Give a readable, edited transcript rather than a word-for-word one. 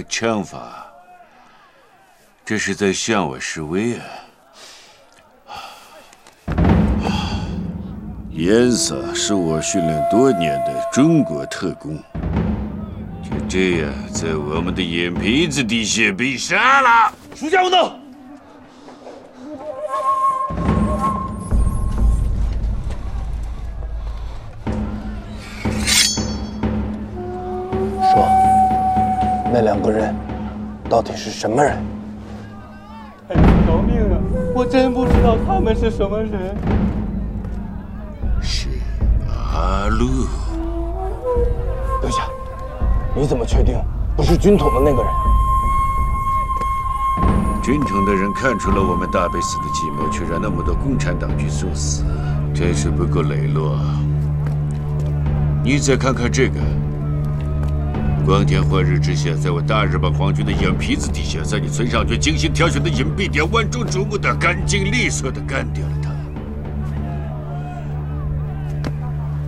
枪法，这是在向我示威啊！颜色是我训练多年的中国特工，就这样在我们的眼皮子底下被杀了。 属下无能。 说，那2个人到底是什么人？ 太子饶命啊！我真不知道他们是什么人。 是阿禄。 阁下，你怎么确定不是军统的那个人？ 军统的人看出了我们大贝斯的计谋，却让那么多共产党军送死，真是不够磊落。你再看看这个，光天化日之下，在我大日本皇军的眼皮子底下，在你村上军精心挑选的隐蔽点，万众瞩目的干净利索的干掉了。